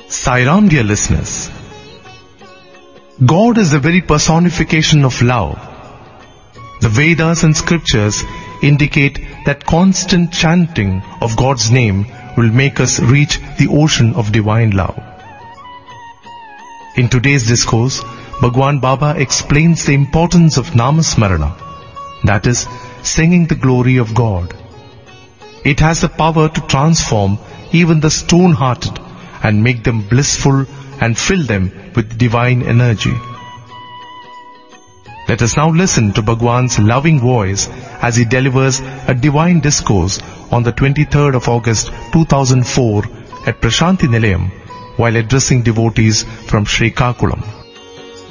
Sai Ram, dear listeners. God is the very personification of love. The Vedas and scriptures indicate that constant chanting of God's name will make us reach the ocean of divine love. In today's discourse, Bhagwan Baba explains the importance of Namasmarana, that is, singing the glory of God. It has the power to transform even the stone-hearted and make them blissful and fill them with divine energy. Let us now listen to Bhagwan's loving voice as he delivers a divine discourse on the 23rd of August 2004 at Prashanti Nilayam while addressing devotees from Srikakulam.